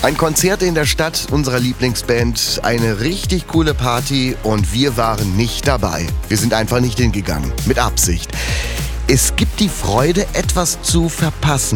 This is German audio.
Ein Konzert in der Stadt unserer Lieblingsband, eine richtig coole Party und wir waren nicht dabei. Wir sind einfach nicht hingegangen, mit Absicht. Es gibt die Freude, etwas zu verpassen.